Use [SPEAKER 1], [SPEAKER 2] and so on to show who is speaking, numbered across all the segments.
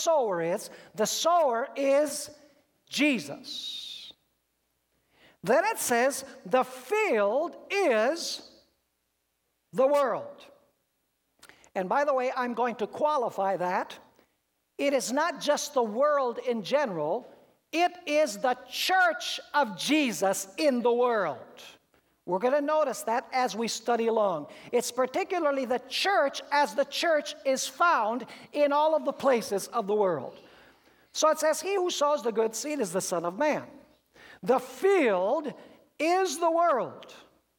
[SPEAKER 1] sower is. The sower is Jesus. Then it says, the field is the world. And by the way, I'm going to qualify that. It is not just the world in general. It is the church of Jesus in the world. We're going to notice that as we study along. It's particularly the church as the church is found in all of the places of the world. So it says, he who sows the good seed is the Son of Man. The field is the world.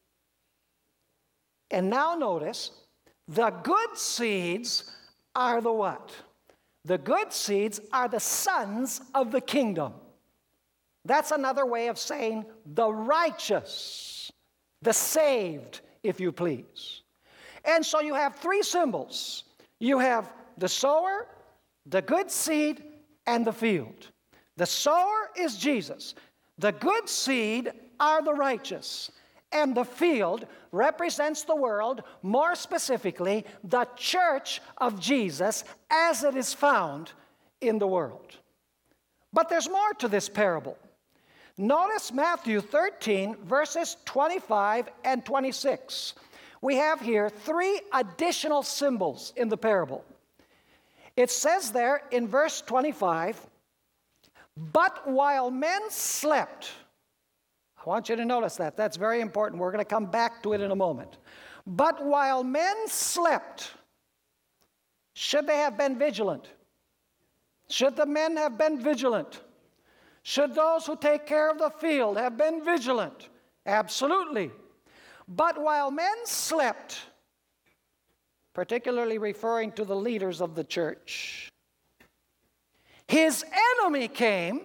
[SPEAKER 1] And now notice, the good seeds are the what? The good seeds are the sons of the kingdom. That's another way of saying the righteous, the saved, if you please. And so you have three symbols. You have the sower, the good seed, and the field. The sower is Jesus. The good seed are the righteous. And the field represents the world, more specifically, the church of Jesus as it is found in the world. But there's more to this parable. Notice Matthew 13, verses 25 and 26. We have here three additional symbols in the parable. It says there in verse 25, but while men slept, I want you to notice that. That's very important. We're going to come back to it in a moment. But while men slept, should they have been vigilant? Should the men have been vigilant? Should those who take care of the field have been vigilant? Absolutely. But while men slept, particularly referring to the leaders of the church, his enemy came.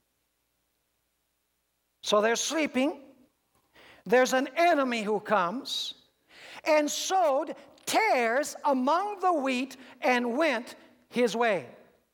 [SPEAKER 1] So they're sleeping. There's an enemy who comes and sowed tares among the wheat and went his way.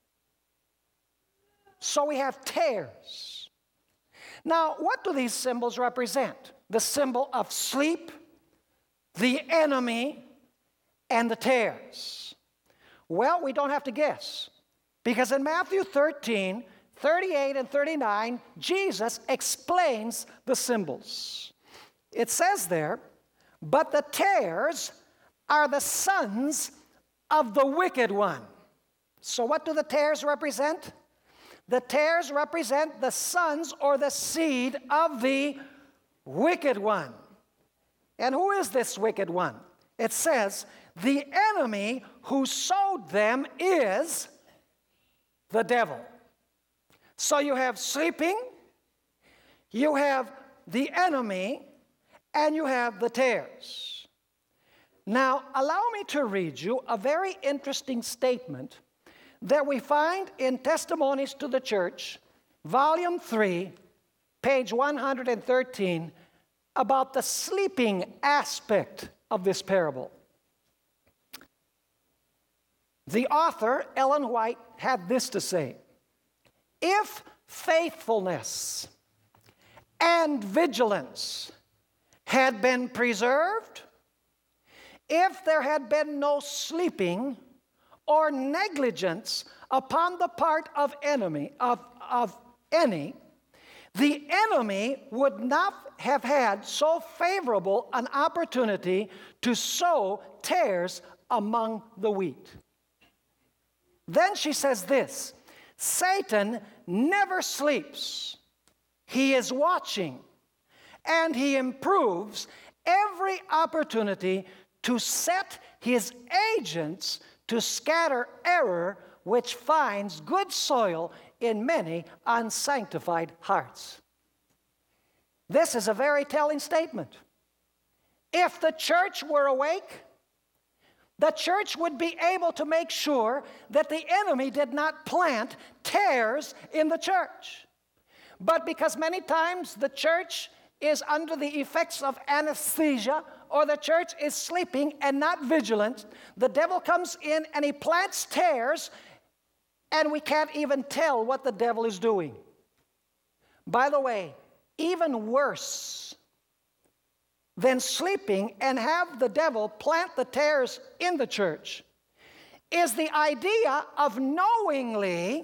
[SPEAKER 1] So we have tares. Now, what do these symbols represent? The symbol of sleep, the enemy, and the tares. Well, we don't have to guess, because in Matthew 13, 38 and 39, Jesus explains the symbols. It says there, but the tares are the sons of the wicked one. So what do the tares represent? The tares represent the sons or the seed of the wicked one. And who is this wicked one? It says, the enemy who sowed them is the devil. So you have sleeping, you have the enemy, and you have the tares. Now, allow me to read you a very interesting statement that we find in Testimonies to the Church, Volume 3, page 113, about the sleeping aspect of this parable. The author, Ellen White, had this to say: if faithfulness and vigilance had been preserved, if there had been no sleeping or negligence upon the part of any, the enemy would not have had so favorable an opportunity to sow tares among the wheat. Then she says this: Satan never sleeps. He is watching, and he improves every opportunity to set his agents to scatter error, which finds good soil in many unsanctified hearts. This is a very telling statement. If the church were awake, the church would be able to make sure that the enemy did not plant tares in the church. But because many times the church is under the effects of anesthesia, or the church is sleeping and not vigilant, the devil comes in and he plants tares, and we can't even tell what the devil is doing. By the way, even worse than sleeping and have the devil plant the tares in the church is the idea of knowingly